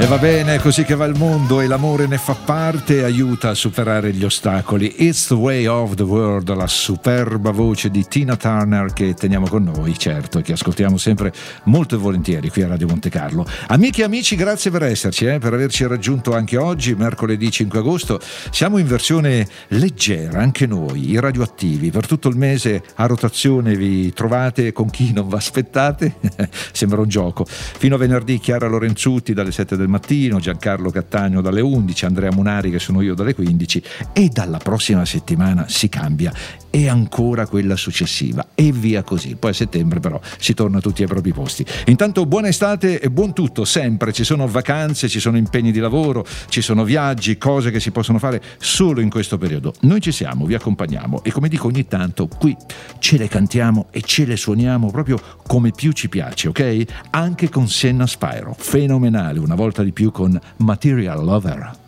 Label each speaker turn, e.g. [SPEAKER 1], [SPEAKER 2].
[SPEAKER 1] E va bene, così che va il mondo, e l'amore ne fa parte e aiuta a superare gli ostacoli. It's the way of the world, la superba voce di Tina Turner che teniamo con noi, certo, e che ascoltiamo sempre molto e volentieri qui a Radio Monte Carlo. Amiche e amici, grazie per esserci, per averci raggiunto anche oggi, mercoledì 5 agosto. Siamo in versione leggera, anche noi, i radioattivi. Per tutto il mese a rotazione vi trovate con chi non vi aspettate, sembra un gioco. Fino a venerdì Chiara Lorenzutti dalle 7 del mattino, Giancarlo Cattagno dalle 11, Andrea Munari che sono io dalle 15, e dalla prossima settimana si cambia e ancora quella successiva e via così. Poi a settembre però si torna tutti ai propri posti. Intanto buona estate e buon tutto sempre. Ci sono vacanze, ci sono impegni di lavoro, ci sono viaggi, cose che si possono fare solo in questo periodo. Noi ci siamo, vi accompagniamo e, come dico ogni tanto, qui ce le cantiamo e ce le suoniamo proprio come più ci piace, ok? Anche con Senna Spyro, fenomenale, una volta di più con Material Lover.